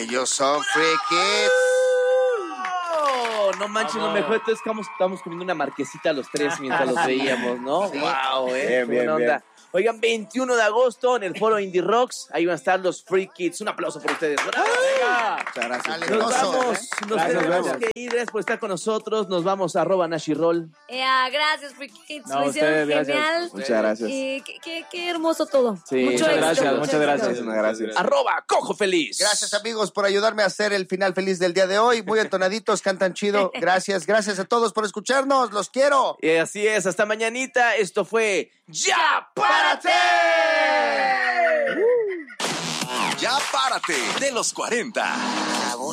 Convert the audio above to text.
Ellos son Free Kids. No manches, lo mejor es que estamos comiendo una marquesita los tres mientras los veíamos, ¿no? Sí. Wow, Bien, buena onda. bien. Oigan, 21 de agosto en el foro Indie Rocks, ahí van a estar los Free Kids. Un aplauso por ustedes. Venga. Muchas gracias. Nos vamos, nos Gracias, tenemos gracias. que ir. Gracias por estar con nosotros. Nos vamos a @Nashiroll. Gracias, Free Kids. No, Lo hicieron ustedes, gracias. genial. Muchas gracias. Y qué hermoso todo. Sí, mucho muchas éxito. gracias, mucho muchas éxito. gracias. Muchísimas gracias. @Cojo Feliz. Gracias, amigos, por ayudarme a hacer el final feliz del día de hoy. Muy entonaditos, cantan chido. Gracias a todos por escucharnos. Los quiero. Y así es, hasta mañanita. Esto fue Ya Párate. Ya párate de los 40.